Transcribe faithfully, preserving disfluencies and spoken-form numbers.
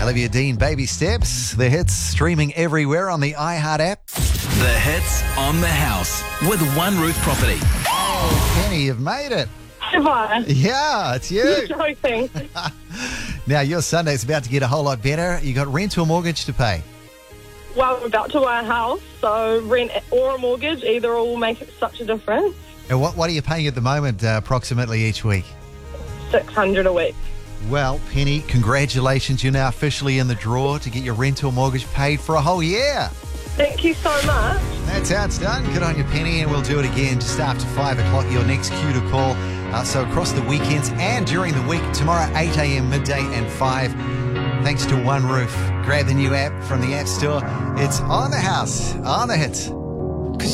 Olivia Dean, Baby Steps. The hits streaming everywhere on the iHeart app. The hits on the house with One Roof Property. Oh, Penny, you've made it. Have I? Yeah, it's you. You're joking. Now, your Sunday's about to get a whole lot better. You got rent or mortgage to pay? Well, I'm about to buy a house, so rent or a mortgage, either or will make it such a difference. And what, what are you paying at the moment, uh, approximately each week? six hundred a week. Well, Penny, congratulations. You're now officially in the draw to get your rent or mortgage paid for a whole year. Thank you so much. That's how it's done. Good on you, Penny, and we'll do it again just after five o'clock, your next cue to call. Uh, so across the weekends and during the week, tomorrow eight a.m, midday and five. Thanks to One Roof. Grab the new app from the App Store. It's on the house, on the hits.